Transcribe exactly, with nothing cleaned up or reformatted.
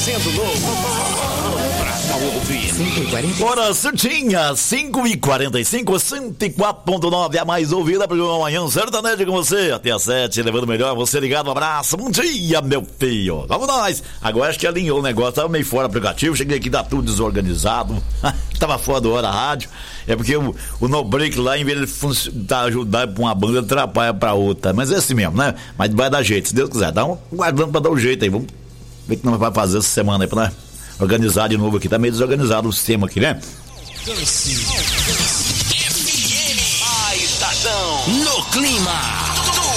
Sendo novo pra ouvir. Hora certinha, cinco e quarenta e cinco, cento e quatro ponto nove, a mais ouvida pro Manhã Sertanejo com você, até às sete, levando melhor, você ligado, um abraço, bom dia, meu filho. Vamos nós, agora acho que alinhou o negócio, tava meio fora do aplicativo, cheguei aqui, tá tudo desorganizado, tava fora do hora a rádio, é porque o, o no break lá, em vez de ele tá ajudando pra uma banda, ele atrapalha pra outra, mas é assim mesmo, né? Mas vai dar jeito, se Deus quiser, dá um guardando pra dar um jeito aí, vamos ver o que nós vamos fazer essa semana aí pra nós organizar de novo aqui, tá meio desorganizado o sistema aqui, né? F M, a estação no clima.